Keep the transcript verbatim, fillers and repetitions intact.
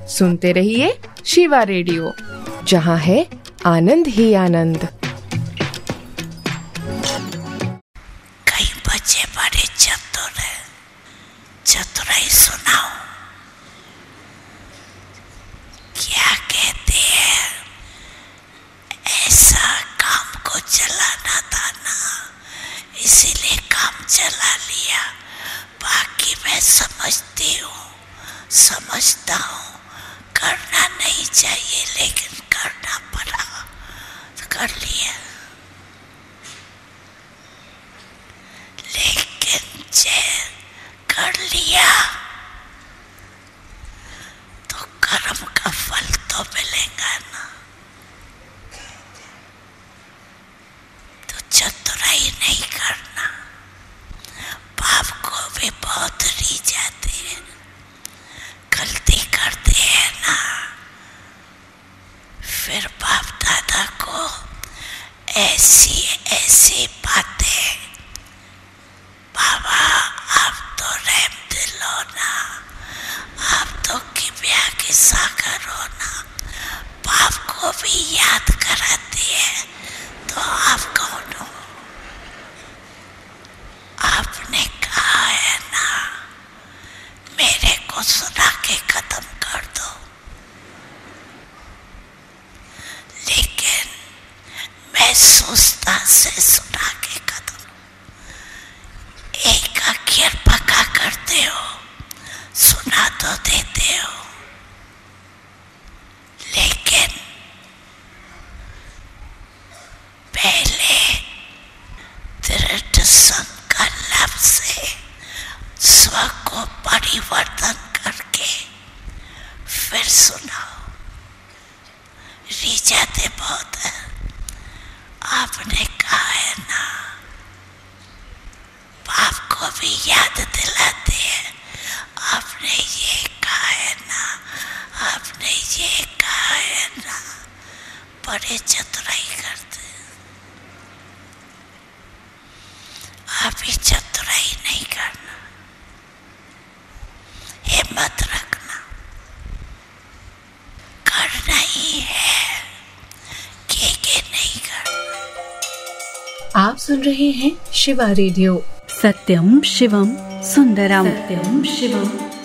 सुनते रहिए शिवा रेडियो, जहाँ है आनंद ही आनंद। कई बच्चे बड़े चतुर हैं, चतुराई सुनाओ। क्या कहते हैं, ऐसा काम को चलाना था ना, इसीलिए काम चला लिया। बाकी मैं समझती हूँ, समझता हूँ, करना नहीं चाहिए लेकिन करना पड़ा तो कर लिया। लेकिन जब कर लिया तो कर्म का फल तो मिलेगा ना। तो चतुराई नहीं करना। बाप को भी बहुत री जाते हैं, गलती करते हैं ना, फिर बाप दादा को ऐसी ऐसी बातें, बाबा आप तो रहम दिल हो ना, आप तो किबिया के सागर हो ना, बाप को भी याद कराते हैं। तो आप कौन हो? आपने कहा है ना मेरे को सुना के खत्म कर दो, लेकिन मैं सुस्ता से सुना के खत्म। एक अक्षर पक्का करते हो, सुना तो देते हो, लेकिन पहले दृढ़ संकल्प से स्व को परिवर्तन करके फिर सुनाओ। रिझाते बहुत है। आपने कहा है ना, बाप को भी याद दिलाते हैं। आपने ये कहा है ना, आपने ये कहा है ना, बड़े चतुराई करते हैं। आप ही चतुराई नहीं करना, हिम्मत रखना, करना ही है, के के नहीं करना। आप सुन रहे हैं शिवा रेडियो, सत्यम शिवम सुंदरम, सत्यम शिवम